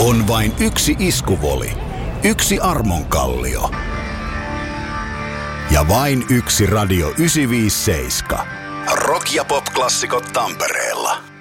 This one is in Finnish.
On vain yksi iskuvoli, yksi armonkallio ja vain yksi Radio 957. Rock- ja pop-klassikot Tampereella.